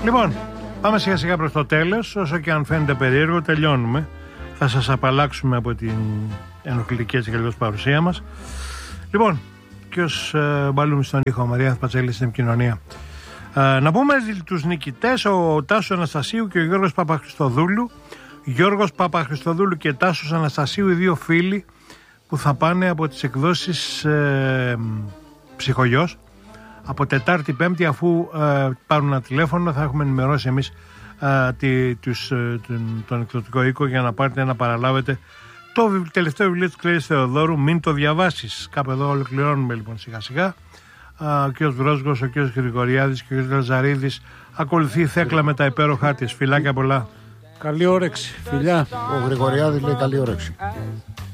Λοιπόν, πάμε σιγά σιγά προς το τέλος. Όσο και αν φαίνεται περίεργο, τελειώνουμε. Θα σας απαλλάξουμε από την ενοχλητική έτσι καλώς παρουσία μας. Λοιπόν, και ως Μπαλούμη στον ήχο, Μαρία Πατσέλη στην επικοινωνία. Να πούμε τους νικητές, ο Τάσος Αναστασίου και ο Γιώργος Παπαχριστοδούλου. Γιώργος Παπαχριστοδούλου και Τάσος Αναστασίου, οι δύο φίλοι που θα πάνε από τις εκδόσεις Ψυχογιός από Τετάρτη Πέμπτη, αφού πάρουν ένα τηλέφωνο θα έχουμε ενημερώσει εμείς τον εκδοτικό οίκο για να πάρετε να παραλάβετε το τελευταίο βιβλίο του Κλέρης Θεοδόρου. Μην το διαβάσεις. Κάπου εδώ ολοκληρώνουμε λοιπόν σιγά σιγά. Ο κ. Βρόσγος, ο κ. Γρηγοριάδης και ο κ. Λαζαρίδης. Ακολουθεί η Θέκλα με τα υπέροχά της. Φιλάκια πολλά. Καλή όρεξη, φιλιά. Ο Γρηγοριάδης λέει καλή όρεξη.